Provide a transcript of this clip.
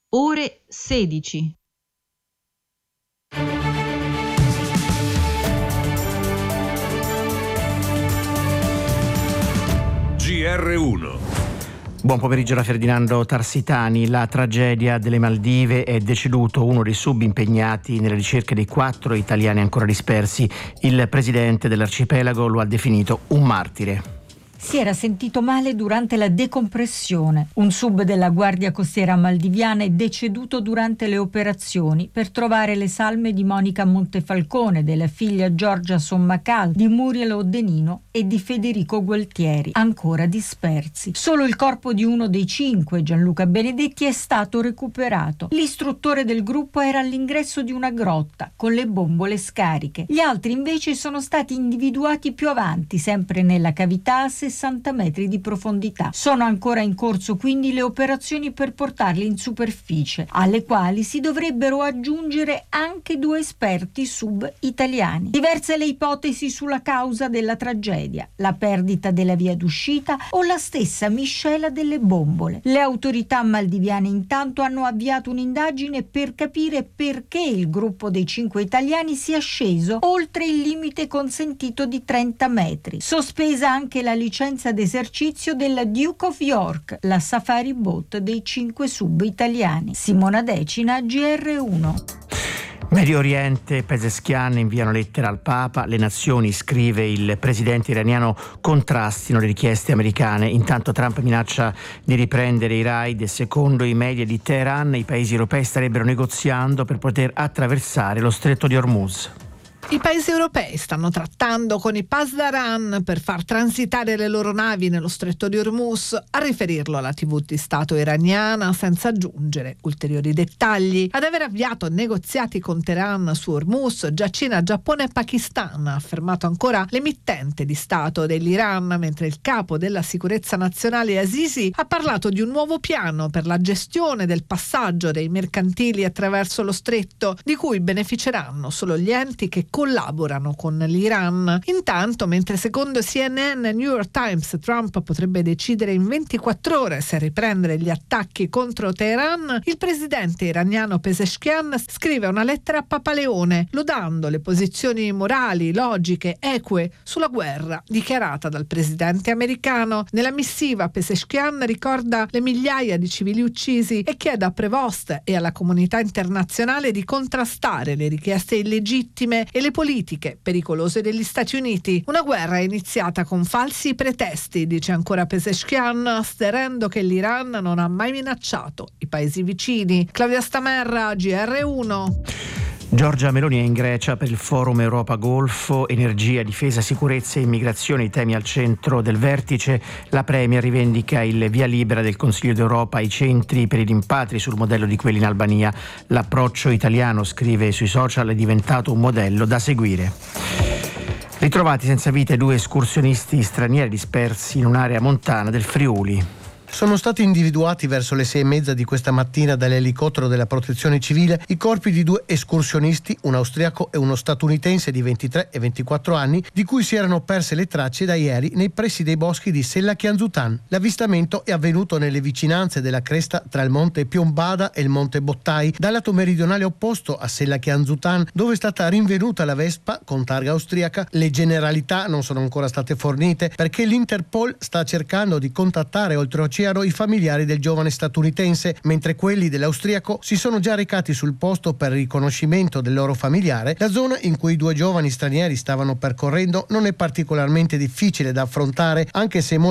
ore 16. GR1. Buon pomeriggio da Ferdinando Tarsitani. La tragedia delle Maldive: è deceduto uno dei sub impegnati nelle ricerche dei 4 italiani ancora dispersi. Il presidente dell'arcipelago lo ha definito un martire. Si era sentito male durante la decompressione. Un sub della Guardia Costiera maldiviana è deceduto durante le operazioni per trovare le salme di Monica Montefalcone, della figlia Giorgia Sommacal, di Muriel Odenino e di Federico Gualtieri, ancora dispersi. Solo il corpo di uno dei 5, Gianluca Benedetti, è stato recuperato. L'istruttore del gruppo era all'ingresso di una grotta con le bombole scariche. Gli altri invece sono stati individuati più avanti, sempre nella cavità a 60 metri di profondità. Sono ancora in corso quindi le operazioni per portarli in superficie, alle quali si dovrebbero aggiungere anche 2 esperti sub italiani. Diverse le ipotesi sulla causa della tragedia: la perdita della via d'uscita o la stessa miscela delle bombole. Le autorità maldiviane intanto hanno avviato un'indagine per capire perché il gruppo dei 5 italiani sia sceso oltre il limite consentito di 30 metri. Sospesa anche la licenza d'esercizio della Duke of York, la safari boat dei 5 sub italiani. Simona Decina, GR1. Medio Oriente: Pezeshkian invia una lettera al Papa. Le nazioni, scrive il presidente iraniano, contrastino le richieste americane. Intanto Trump minaccia di riprendere i raid e secondo i media di Teheran i paesi europei starebbero negoziando per poter attraversare lo stretto di Hormuz. I paesi europei stanno trattando con i Pasdaran per far transitare le loro navi nello stretto di Hormuz, a riferirlo alla TV di Stato iraniana, senza aggiungere ulteriori dettagli. Ad aver avviato negoziati con Teheran su Hormuz già Cina, Giappone e Pakistan, ha affermato ancora l'emittente di Stato dell'Iran, mentre il capo della sicurezza nazionale Azizi ha parlato di un nuovo piano per la gestione del passaggio dei mercantili attraverso lo stretto, di cui beneficeranno solo gli enti che collaborano con l'Iran. Intanto, mentre secondo CNN e New York Times Trump potrebbe decidere in 24 ore se riprendere gli attacchi contro Teheran, il presidente iraniano Pezeshkian scrive una lettera a Papa Leone lodando le posizioni morali, logiche, eque sulla guerra dichiarata dal presidente americano. Nella missiva Pezeshkian ricorda le migliaia di civili uccisi e chiede a Prevost e alla comunità internazionale di contrastare le richieste illegittime e le politiche pericolose degli Stati Uniti. Una guerra iniziata con falsi pretesti, dice ancora Pezeshkian, asterendo che l'Iran non ha mai minacciato i paesi vicini. Claudia Stamerra, GR1. Giorgia Meloni è in Grecia per il Forum Europa-Golfo. Energia, difesa, sicurezza e immigrazione, i temi al centro del vertice. La Premier rivendica il via libera del Consiglio d'Europa ai centri per i rimpatri sul modello di quelli in Albania. L'approccio italiano, scrive sui social, è diventato un modello da seguire. Ritrovati senza vita 2 escursionisti stranieri dispersi in un'area montana del Friuli. Sono stati individuati verso le 6:30 di questa mattina dall'elicottero della Protezione Civile i corpi di 2 escursionisti, un austriaco e uno statunitense di 23 e 24 anni, di cui si erano perse le tracce da ieri nei pressi dei boschi di Sella Chianzutan. L'avvistamento è avvenuto nelle vicinanze della cresta tra il monte Piombada e il monte Bottai, dal lato meridionale opposto a Sella Chianzutan, dove è stata rinvenuta la Vespa con targa austriaca. Le generalità non sono ancora state fornite perché l'Interpol sta cercando di contattare oltreoceano i familiari del giovane statunitense, mentre quelli dell'austriaco si sono già recati sul posto per il riconoscimento del loro familiare. La zona in cui i 2 giovani stranieri stavano percorrendo non è particolarmente difficile da affrontare, anche se